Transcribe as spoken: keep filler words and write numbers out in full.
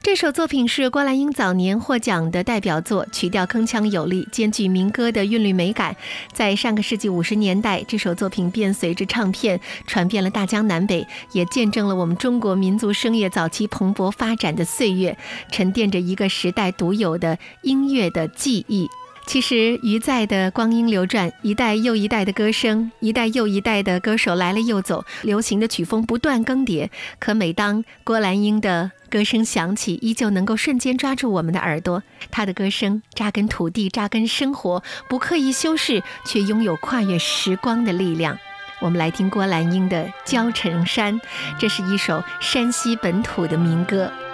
这首作品是郭兰英早年获奖的代表作，曲调铿锵有力，兼具民歌的韵律美感。在上个世纪五十年代，这首作品便随着唱片传遍了大江南北，也见证了我们中国民族声乐早期蓬勃发展的岁月，沉淀着一个时代独有的音乐的记忆。其实余在的光阴流转，一代又一代的歌声，一代又一代的歌手来了又走，流行的曲风不断更迭，可每当郭兰英的歌声响起，依旧能够瞬间抓住我们的耳朵。她的歌声扎根土地，扎根生活，不刻意修饰，却拥有跨越时光的力量。我们来听郭兰英的《焦城山》，这是一首山西本土的民歌。